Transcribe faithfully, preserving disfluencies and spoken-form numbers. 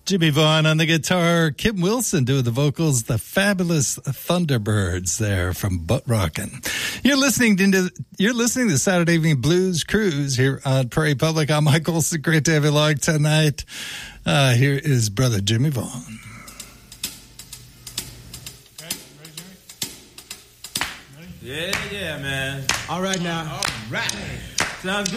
Jimmy Vaughn on the guitar, Kim Wilson doing the vocals, the fabulous Thunderbirds there from Butt Rockin'. You're listening to you're listening to Saturday Evening Blues Cruise here on Prairie Public. I'm Mike Olson. Great to have you along tonight. Uh, here is Brother Jimmy Vaughn. Okay, ready, Jimmy? Ready? Yeah, yeah, man. All right now. All right. Sounds good.